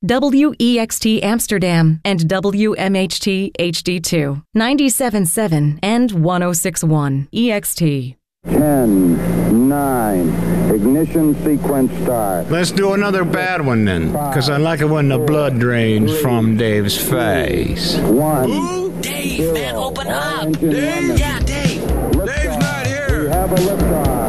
WEXT Amsterdam, and WMHT HD2, 97.7 and 106.1 EXT. 10, 9, ignition sequence start. Let's do another bad one then, because I like it when the blood drains from Dave's face. 1. Ooh, Dave, man, open up. Dave? Yeah, Dave. Dave's not here. We have a liftoff.